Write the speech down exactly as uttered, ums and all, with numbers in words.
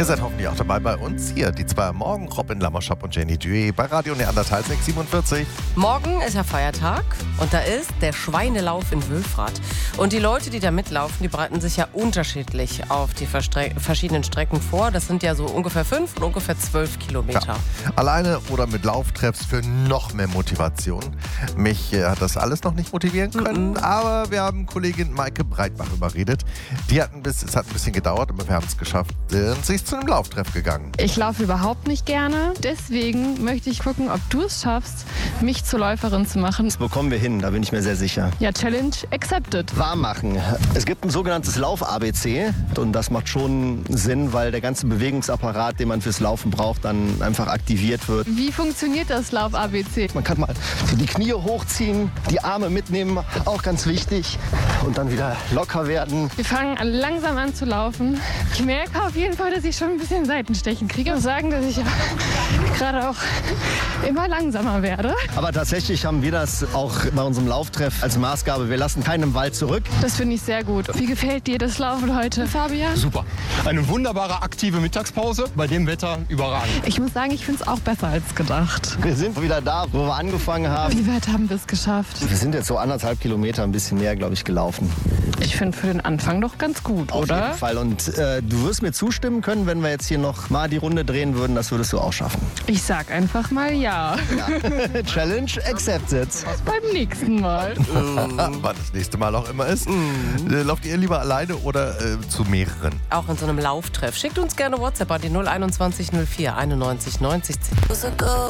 Ihr seid hoffentlich auch dabei bei uns hier. Die zwei am Morgen, Robin Lammerschap und Jenny Duet bei Radio Neandertal sechs siebenundvierzig. Morgen ist ja Feiertag und da ist der Schweinelauf in Wülfrath. Und die Leute, die da mitlaufen, die bereiten sich ja unterschiedlich auf die verstre- verschiedenen Strecken vor. Das sind ja so ungefähr fünf und ungefähr zwölf Kilometer. Ja. Alleine oder mit Lauftreffs für noch mehr Motivation. Mich äh, hat das alles noch nicht motivieren können, mm-mm. aber wir haben Kollegin Maike Breitbach überredet. Die hat ein bisschen, es hat ein bisschen gedauert, aber wir haben es geschafft. Äh, sie ist zu einem Lauftreff gegangen. Ich laufe überhaupt nicht gerne. Deswegen möchte ich gucken, ob du es schaffst, mich zur Läuferin zu machen. Das bekommen wir hin, da bin ich mir sehr sicher. Ja, Challenge accepted. Warm machen. Es gibt ein sogenanntes Lauf-A B C und das macht schon Sinn, weil der ganze Bewegungsapparat, den man fürs Laufen braucht, dann einfach aktiviert wird. Wie funktioniert das Lauf-A B C? Man kann mal die Knie hochziehen, die Arme mitnehmen, auch ganz wichtig, und dann wieder locker werden. Wir fangen langsam an zu laufen. Ich merke auf jeden Fall, dass ich schon ein bisschen Seitenstechen kriege. Ich muss sagen, dass ich gerade auch immer langsamer werde. Aber tatsächlich haben wir das auch bei unserem Lauftreff als Maßgabe. Wir lassen keinen im Wald zurück. Das finde ich sehr gut. Wie gefällt dir das Laufen heute, Fabian? Super. Eine wunderbare aktive Mittagspause. Bei dem Wetter überragend. Ich muss sagen, ich finde es auch besser als gedacht. Wir sind wieder da, wo wir angefangen haben. Wie weit haben wir es geschafft? Wir sind jetzt so anderthalb Kilometer, ein bisschen mehr, glaube ich, gelaufen. Ich finde für den Anfang doch ganz gut, Auf oder? Auf jeden Fall. Und äh, du wirst mir zustimmen können, wenn wir jetzt hier noch mal die Runde drehen würden. Das würdest du auch schaffen. Ich sag einfach mal ja. ja. Challenge accepted. Beim nächsten Mal. Wann das nächste Mal auch immer ist. Mm. Äh, lauft ihr lieber alleine oder äh, zu mehreren? Auch in so einem Lauftreff. Schickt uns gerne WhatsApp an die null einundzwanzig null vier einundneunzig neunzig zehn.